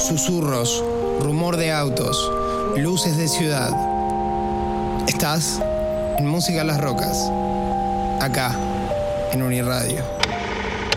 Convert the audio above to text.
susurros, rumor de autos, luces de ciudad. Estás en Música a las Rocas, acá, en Uniradio.